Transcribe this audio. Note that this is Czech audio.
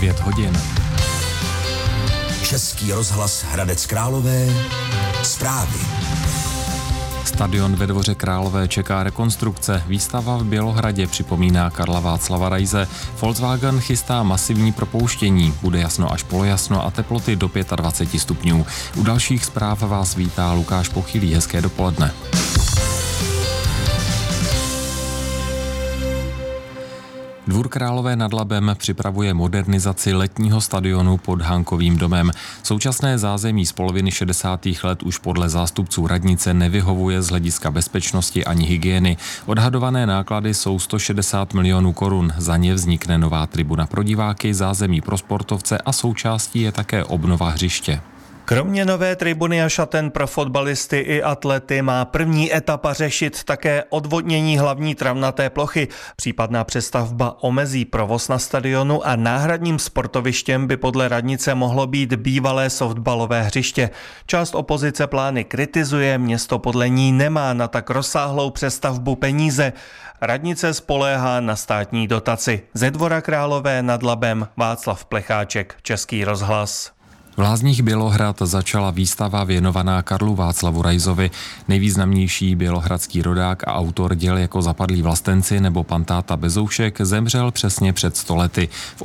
9 hodin. Český rozhlas Hradec Králové. Zprávy. Stadion ve Dvoře Králové čeká rekonstrukce. Výstava v Bělohradě připomíná Karla Václava Raise. Volkswagen chystá masivní propouštění. Bude jasno až polojasno a teploty do 25 stupňů. U dalších zpráv vás vítá Lukáš Pochylý. Hezké dopoledne. Dvůr Králové nad Labem připravuje modernizaci letního stadionu pod Hankovým domem. Současné zázemí z poloviny 60. let už podle zástupců radnice nevyhovuje z hlediska bezpečnosti ani hygieny. Odhadované náklady jsou 160 milionů korun. Za ně vznikne nová tribuna pro diváky, zázemí pro sportovce a součástí je také obnova hřiště. Kromě nové tribuny a šaten pro fotbalisty i atlety má první etapa řešit také odvodnění hlavní travnaté plochy. Případná přestavba omezí provoz na stadionu a náhradním sportovištěm by podle radnice mohlo být bývalé softballové hřiště. Část opozice plány kritizuje, město podle ní nemá na tak rozsáhlou přestavbu peníze. Radnice spoléhá na státní dotaci. Ze Dvora Králové nad Labem Václav Plecháček, Český rozhlas. V Lázních Bělohrad začala výstava věnovaná Karlu Václavu Raisovi. Nejvýznamnější bělohradský rodák a autor děl jako Zapadlí vlastenci nebo Pan táta Bezoušek zemřel přesně před 100 lety. V